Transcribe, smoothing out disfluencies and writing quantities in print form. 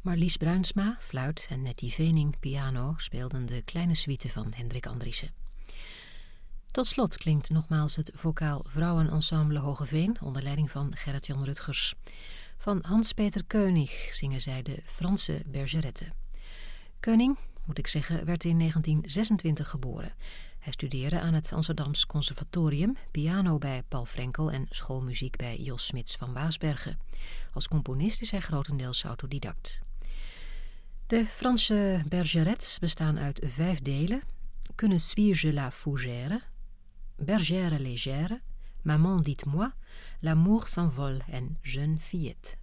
Marlies Bruinsma, fluit en Nettie Vening, piano, speelden de kleine suite van Hendrik Andriessen. Tot slot klinkt nogmaals het vocaal vrouwenensemble Hogeveen onder leiding van Gerrit-Jan Rutgers. Van Hans-Peter Keunig zingen zij de Franse Bergerette. Keuning, moet ik zeggen, werd in 1926 geboren. Hij studeerde aan het Amsterdams Conservatorium, piano bij Paul Frenkel en schoolmuziek bij Jos Smits van Waasbergen. Als componist is hij grotendeels autodidact. De Franse bergerettes bestaan uit 5 delen: Que ne suis-je la fougère, Bergère légère, Maman dites-moi, L'amour s'envole en Jeune fillette.